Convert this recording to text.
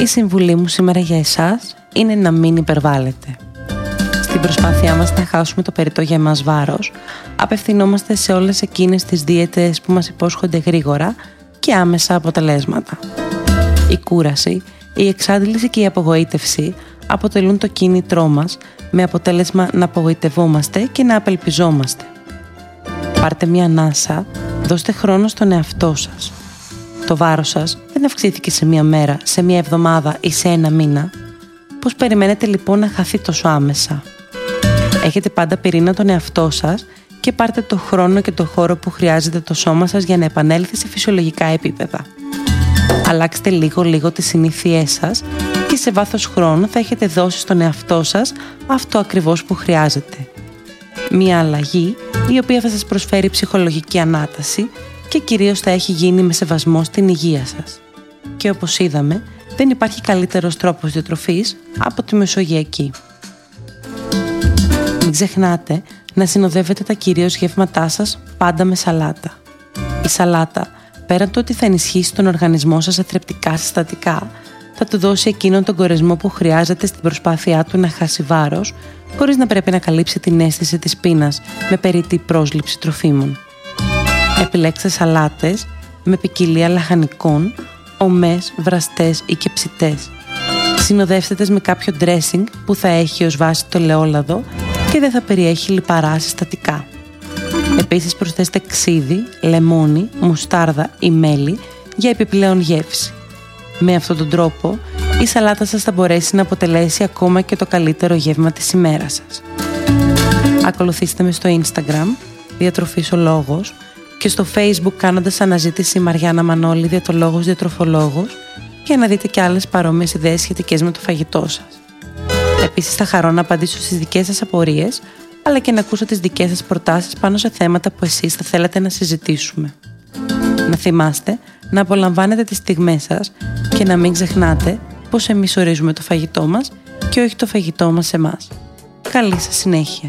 συμβουλή μου σήμερα για εσάς είναι να μην υπερβάλλετε. Στην προσπάθειά μας να χάσουμε το περιττό για εμάς βάρος, απευθυνόμαστε σε όλες εκείνες τις δίαιτες που μας υπόσχονται γρήγορα και άμεσα αποτελέσματα. Η κούραση, η εξάντληση και η απογοήτευση αποτελούν το κίνητρό μας, με αποτέλεσμα να απογοητευόμαστε και να απελπιζόμαστε. Πάρτε μια ανάσα, δώστε χρόνο στον εαυτό σας. Το βάρος σας δεν αυξήθηκε σε μια μέρα, σε μια εβδομάδα ή σε ένα μήνα. Πώς περιμένετε λοιπόν να χαθεί τόσο άμεσα? Έχετε πάντα πυρήνα τον εαυτό σας και πάρτε το χρόνο και το χώρο που χρειάζεται το σώμα σας για να επανέλθει σε φυσιολογικά επίπεδα. Αλλάξτε λίγο τις συνήθειές σας και σε βάθος χρόνου θα έχετε δώσει στον εαυτό σας αυτό ακριβώς που χρειάζεται. Μία αλλαγή η οποία θα σας προσφέρει ψυχολογική ανάταση και κυρίως θα έχει γίνει με σεβασμό στην υγεία σας. Και όπως είδαμε, δεν υπάρχει καλύτερος τρόπος διατροφής από τη μεσογειακή. Μην ξεχνάτε να συνοδεύετε τα κυρίως γεύματά σας πάντα με σαλάτα. Η σαλάτα, πέραν το ότι θα ενισχύσει τον οργανισμό σας σε θρεπτικά συστατικά, θα του δώσει εκείνον τον κορεσμό που χρειάζεται στην προσπάθειά του να χάσει βάρος, χωρίς να πρέπει να καλύψει την αίσθηση της πείνας με περιττή πρόσληψη τροφίμων. Επιλέξτε σαλάτες με ποικιλία λαχανικών, ομές, βραστές ή και ψητές. Συνοδεύστε τες με κάποιο dressing που θα έχει ως βάση το ελαιόλαδο και δεν θα περιέχει λιπαρά συστατικά. Επίσης προσθέστε ξύδι, λεμόνι, μουστάρδα ή μέλι για επιπλέον γεύση. Με αυτόν τον τρόπο η σαλάτα σας θα μπορέσει να αποτελέσει ακόμα και το καλύτερο γεύμα της ημέρας σας. Ακολουθήστε με στο Instagram, Διατροφής ο Λόγος, και στο Facebook κάνοντας αναζήτηση Μαριάννα Μανώλη, διατολόγος, διατροφολόγος, για να δείτε και άλλες παρόμοιες ιδέες σχετικές με το φαγητό σας. Επίσης θα χαρώ να απαντήσω στις δικές σας απορίες, αλλά και να ακούσω τις δικές σας προτάσεις πάνω σε θέματα που εσείς θα θέλατε να συζητήσουμε. Να θυμάστε να απολαμβάνετε τις στιγμές σας και να μην ξεχνάτε πως εμείς ορίζουμε το φαγητό μας και όχι το φαγητό μας εμάς. Καλή σας συνέχεια!